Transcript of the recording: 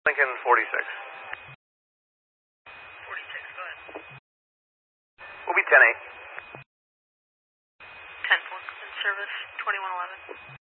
Lincoln 46. 46, go ahead. We'll be 10-8. 10-4 in service, 2111.